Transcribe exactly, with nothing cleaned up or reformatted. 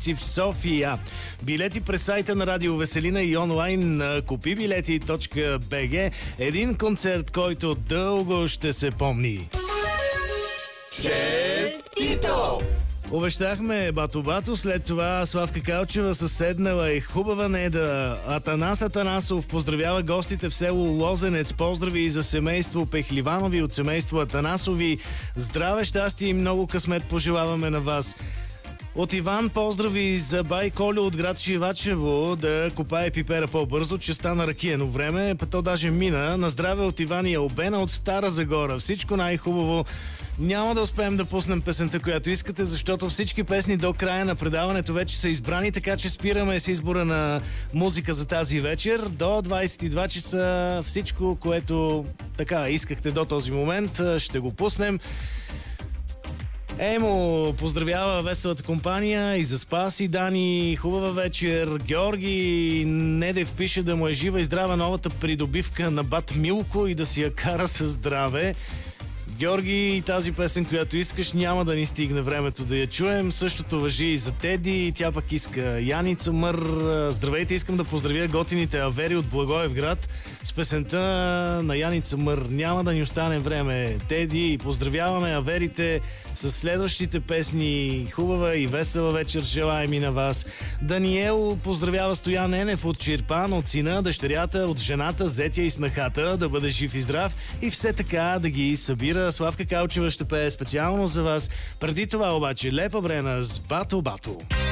Ивици в София. Билети през сайта на Радио Веселина и онлайн на купи билети точка би джи. Един концерт, който дълго ще се помни. Честито! Обещахме Бато-Бато, след това Славка Калчева съседнала и хубава Неда. Атанас Атанасов поздравява гостите в село Лозенец. Поздрави и за семейство Пехливанови от семейство Атанасови. Здраве, щастие и много късмет пожелаваме на вас. От Иван поздрави за бай Колю от град Шивачево да копае пипера по-бързо, че стана ракиено време, па то даже мина. На здраве от Иван и Албена от Стара Загора. Всичко най-хубаво. Няма да успеем да пуснем песента, която искате, защото всички песни до края на предаването вече са избрани, така че спираме с избора на музика за тази вечер. До двадесет и два часа всичко, което така искахте до този момент, ще го пуснем. Емо поздравява веселата компания и за Спаси Дани. Хубава вечер. Георги Недев пише да му е жива и здрава новата придобивка на бат Милко и да си я кара със здраве. Георги, тази песен, която искаш, няма да ни стигне времето да я чуем. Същото важи и за Теди. Тя пък иска Яница Мър. Здравейте, искам да поздравя готините Авери от Благоевград с песента на Яница Мър. Няма да ни остане време. Теди, поздравяваме Аверите с следващите песни. Хубава и весела вечер желаем и на вас. Даниел поздравява Стоян Енев от Чирпан, от сина, дъщерята, от жената, зетя и снахата. Да бъде жив и здрав и все така да ги събира. Славка Калчева ще пее специално за вас. Преди това обаче Лепа Брена с Бато-Бато.